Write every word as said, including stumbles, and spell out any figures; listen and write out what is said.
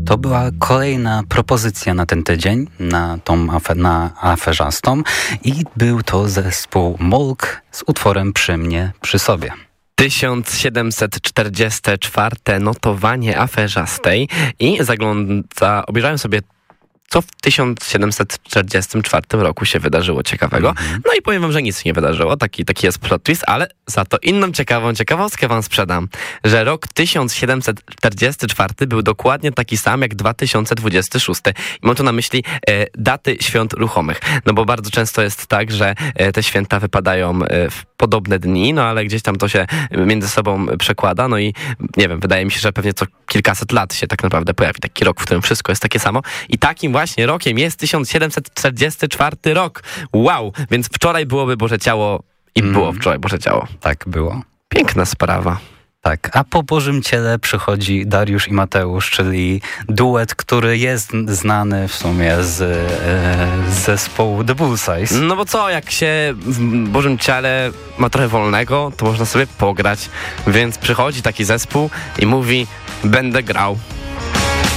To była kolejna propozycja na ten tydzień, na tą afe, na aferzastą i był to zespół Molk z utworem Przy mnie, przy sobie. tysiąc siedemset czterdzieste czwarte notowanie aferzastej i zagląda, obejrzałem sobie, co w tysiąc siedemset czterdziestym czwartym roku się wydarzyło ciekawego. Mm-hmm. No i powiem wam, że nic się nie wydarzyło. Taki, taki jest plot twist, ale za to inną ciekawą ciekawostkę wam sprzedam, że rok tysiąc siedemset czterdziesty czwarty był dokładnie taki sam jak dwa tysiące dwudziesty szósty. I mam tu na myśli e, daty świąt ruchomych. No bo bardzo często jest tak, że e, te święta wypadają e, w podobne dni, no ale gdzieś tam to się między sobą przekłada. No i nie wiem, wydaje mi się, że pewnie co kilkaset lat się tak naprawdę pojawi taki rok, w którym wszystko jest takie samo. I takim właśnie rokiem jest tysiąc siedemset czterdziesty czwarty rok. Wow! Więc wczoraj byłoby Boże Ciało i mm. było wczoraj Boże Ciało. Tak było. Piękna sprawa. Tak, a po Bożym Ciele przychodzi Dariusz i Mateusz, czyli duet, który jest znany w sumie z, e, z zespołu The Bullsize. No bo co, jak się w Bożym Ciele ma trochę wolnego, to można sobie pograć. Więc przychodzi taki zespół i mówi, będę grał.